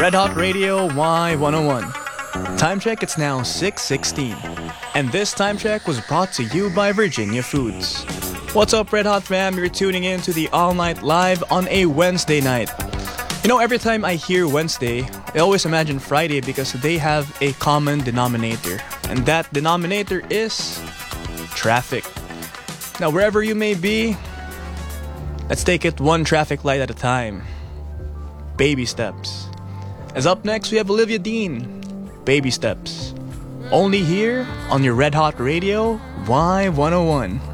Red Hot Radio Y101. Time check, it's now 6:16. And this time check was brought to you by Virginia Foods. What's up, Red Hot fam? You're tuning in to the All Night Live on a Wednesday night. You know, every time I hear Wednesday, I always imagine Friday because they have a common denominator. And that denominator is traffic. Now, wherever you may be, let's take it one traffic light at a time. Baby steps. As up next, we have Olivia Dean. Baby steps. Only here on your Red Hot Radio Y101.